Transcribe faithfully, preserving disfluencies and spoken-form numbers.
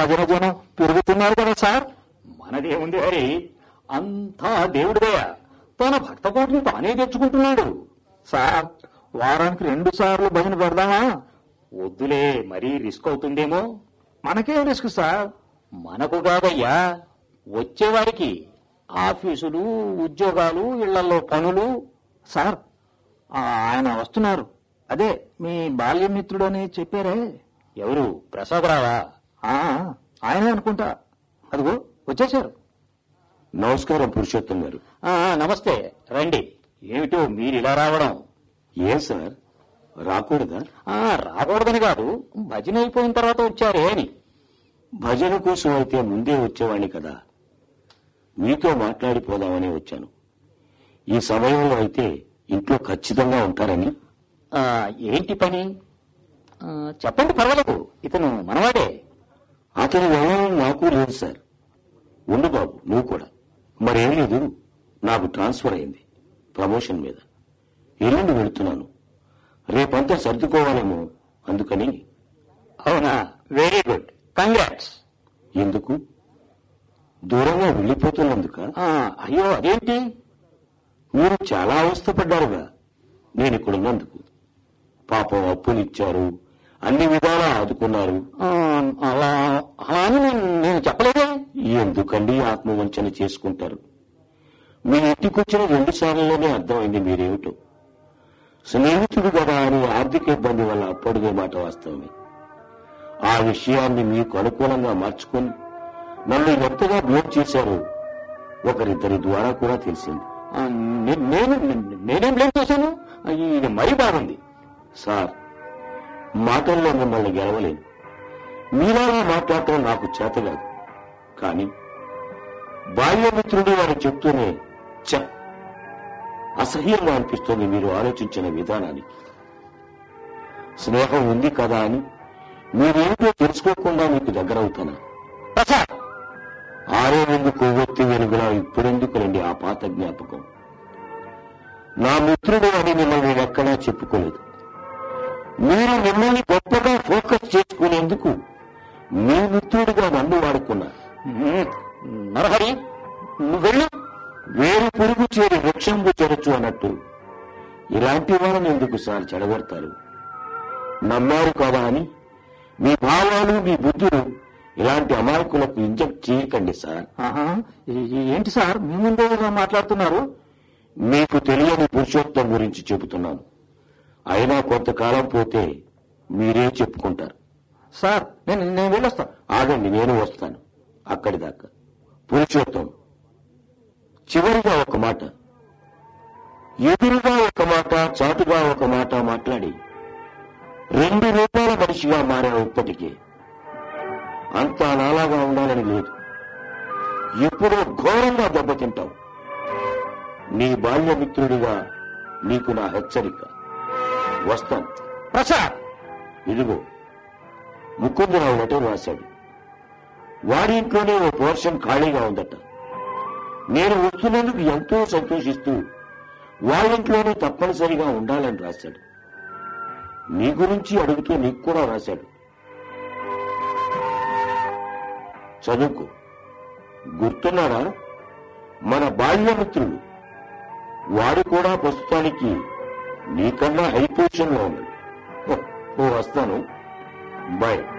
భజన జనం పెరుగుతున్నారు కదా సార్. మనదేముంది హరి, అంతా దేవుడిదయ. తన భక్త కోటిని తానే తెచ్చుకుంటున్నాడు. సార్, వారానికి రెండు సార్లు భజన పెడదామా? వద్దులే, మరీ రిస్క్ అవుతుందేమో. మనకేం రిస్క్ సార్? మనకు కాదయ్యా, వచ్చేవారికి. ఆఫీసులు, ఉద్యోగాలు, ఇళ్లలో పనులు. సార్, ఆయన వస్తున్నారు. అదే మీ బాల్యమిత్రుడని చెప్పారే. ఎవరు? ప్రసాదరావా? ఆయనే అనుకుంటా. అదిగో వచ్చేశారు. నమస్కారం పురుషోత్తం గారు. నమస్తే, రండి. ఏమిటో మీరు ఇలా రావడం? ఏ సార్, రాకూడదా? రాకూడదని కాదు, భజన అయిపోయిన తర్వాత వచ్చారే అని. భజన కోసం అయితే ముందే వచ్చేవాణ్ణి కదా. మీతో మాట్లాడిపోదామని వచ్చాను. ఈ సమయంలో అయితే ఇంట్లో ఖచ్చితంగా ఉంటారని. ఏంటి పని? చెప్పండి, పర్వాలేదు. ఇతను మనవాడే. అతను వెళ్ళాలని నాకు లేదు సార్. ఉండు బాబు, నువ్వు కూడా. మరేం లేదు, నాకు ట్రాన్స్ఫర్ అయింది ప్రమోషన్ మీద. ఎల్లుండి వెళుతున్నాను. రేపంతా సర్దుకోవాలేమో, అందుకని. అవునా? Very good, congrats. ఎందుకు? దూరంగా వెళ్లిపోతున్నందుక? అయ్యో, అదేంటి? మీరు చాలా అవస్థపడ్డారుగా నేను ఇక్కడున్నందుకు. పాపం అప్పులిచ్చారు, అన్ని విధాలా ఆదుకున్నారు. అలా అని నేను చెప్పలేదే. ఎందుకండి ఆత్మవంచన చేసుకుంటారు? మీ ఇంటికొచ్చిన రెండు సార్లలోనే అర్థమైంది మీరేమిటో. స్నేహితుడు కదా అని ఆర్థిక ఇబ్బంది వల్ల అప్పటిదే మాట వాస్తవమే. ఆ విషయాన్ని మీకు అనుకూలంగా మార్చుకొని నన్ను ఎంతగా బ్లేమ్ చేశారో ఒకరిద్దరి ద్వారా కూడా తెలిసింది. నేను నేనేం బ్లేమ్ చేశాను? ఇది మరీ బాగుంది సార్. మాటల్లో మిమ్మల్ని గెలవలేను. మీలాగా మాట్లాడటం నాకు చేతగాదు. కానీ బాల్యమిత్రుడు వారు చెప్తూనే చ అసహ్యంగా అనిపిస్తోంది మీరు ఆలోచించిన విధానానికి. స్నేహం ఉంది కదా అని మీరేమిటో తెలుసుకోకుండా మీకు దగ్గరవుతానా? ఆరే ముందు కొవ్వొత్తి వెలుగులా ఇప్పుడెందుకు రండి ఆ పాత జ్ఞాపకం? నా మిత్రుడు అని మిమ్మల్ని ఎక్కడా చెప్పుకోలేదు. మీరు మిమ్మల్ని గొప్పగా ఫోకస్ చేసుకునేందుకు మీ మిత్రుడిగా నన్ను వాడుకున్నారు. నరహరి, నువ్వెళ్ళు. వేరు పురుగు చేరి వృక్షంబు చెరచు అన్నట్టు ఇలాంటి వాళ్ళని ఎందుకు సార్ చెడగొడతారు? నమ్మారు కదా అని మీ భావాలు, మీ బుద్ధులు ఇలాంటి అమాయకులకు ఇంజెక్ట్ చేయకండి సార్. ఏంటి సార్ మీ ముందే మాట్లాడుతున్నారు? మీకు తెలియని పురుషోత్తం గురించి చెబుతున్నాను. అయినా కొంతకాలం పోతే మీరే చెప్పుకుంటారు. సార్, నేను నేను వెళ్ళొస్తాను. ఆగండి, నేను వస్తాను అక్కడి దాకా. పురుషోత్తం, చివరిగా ఒక మాట. ఎదురుగా ఒక మాట, చాటుగా ఒక మాట మాట్లాడి రెండు రూపాయల మనిషిగా మారావు. ఇప్పటికే అంతా నాలాగా ఉండాలని లేదు. ఎప్పుడో ఘోరంగా దెబ్బతింటావు. నీ బాల్యమిత్రుడిగా నీకు నా హెచ్చరిక. వస్తాను. ప్రసాద్, ఇదిగో ముకుందరావు లెటర్ రాశాడు. వారి ఇంట్లోనే ఓ పోర్షన్ ఖాళీగా ఉందట. నేను వస్తున్నందుకు ఎంతో సంతోషిస్తూ వాళ్ళింట్లోనే తప్పనిసరిగా ఉండాలని రాశాడు. నీ గురించి అడుగుతూ నీకు కూడా రాశాడు. చదువుకో. గుర్తున్నారా? మన బాల్యమిత్రుడు. వాడు కూడా ప్రస్తుతానికి నీకన్నా హై పొజిషన్ లో ఉన్నాడు. ఓ వస్తాను. బాయ్.